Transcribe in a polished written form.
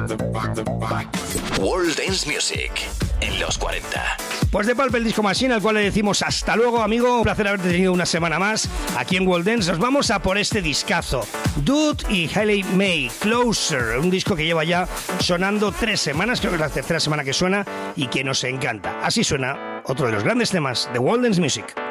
World Dance Music en los 40. Pues de Pulp, el Disco Machine, al cual le decimos hasta luego, amigo. Un placer haberte tenido una semana más aquí en World Dance. Nos vamos a por este discazo. Dude y Hayley May, Closer. Un disco que lleva ya sonando 3 semanas, creo que es la tercera semana que suena y que nos encanta. Así suena otro de los grandes temas de World Dance Music.